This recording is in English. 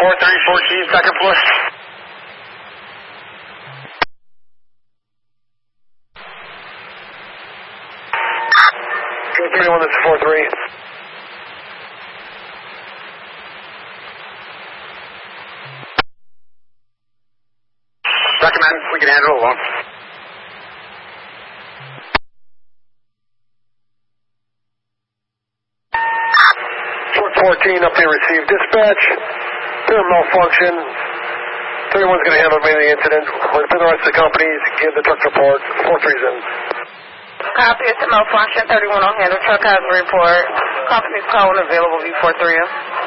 434G, second floor. 31, this is 43. Recommend we can handle it alone. 14 up here, received dispatch. Doing malfunction. 31's going to handle the incident. With the rest of the companies, give the truck report. 43's in. Copy, it's a malfunction. 31 on handle. Truck has a report. Company's calling available before 3.